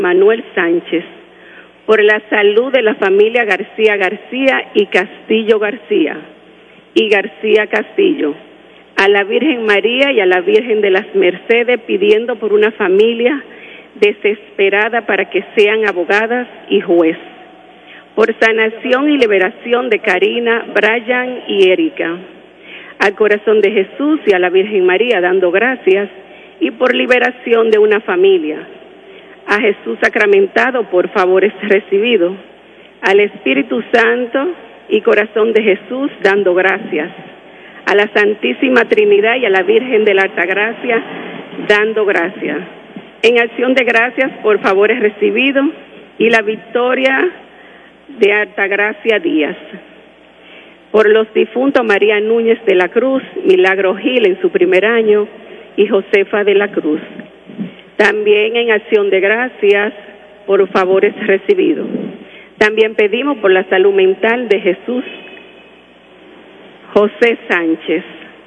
Manuel Sánchez, por la salud de la familia García García y Castillo García y García Castillo, a la Virgen María y a la Virgen de las Mercedes, pidiendo por una familia desesperada para que sean abogadas y juez, por sanación y liberación de Karina, Brian y Erika, al Corazón de Jesús y a la Virgen María, dando gracias, y por liberación de una familia, a Jesús sacramentado por favores recibidos, al Espíritu Santo y Corazón de Jesús, dando gracias, a la Santísima Trinidad y a la Virgen de la Altagracia, dando gracias. En acción de gracias por favores recibidos y la Victoria de Altagracia Díaz. Por los difuntos María Núñez de la Cruz, Milagro Gil en su primer año y Josefa de la Cruz. También en acción de gracias por favores recibidos. También pedimos por la salud mental de Jesús José Sánchez.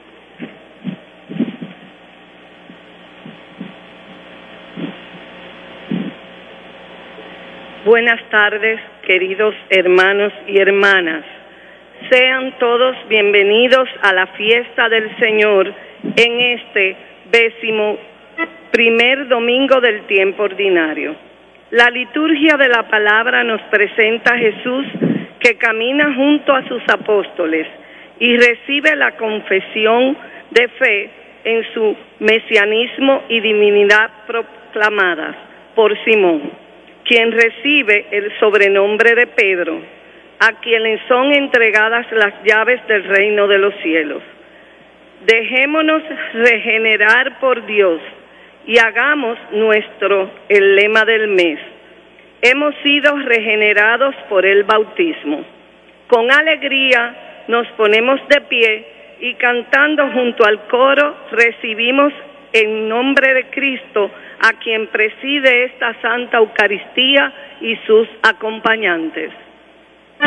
Buenas tardes, queridos hermanos y hermanas. Sean todos bienvenidos a la fiesta del Señor en este 11º domingo del tiempo ordinario. La liturgia de la palabra nos presenta a Jesús que camina junto a sus apóstoles y recibe la confesión de fe en su mesianismo y divinidad proclamadas por Simón, quien recibe el sobrenombre de Pedro, a quienes son entregadas las llaves del reino de los cielos. Dejémonos regenerar por Dios y hagamos nuestro el lema del mes. Hemos sido regenerados por el bautismo. Con alegría nos ponemos de pie y cantando junto al coro recibimos en nombre de Cristo a quien preside esta Santa Eucaristía y sus acompañantes.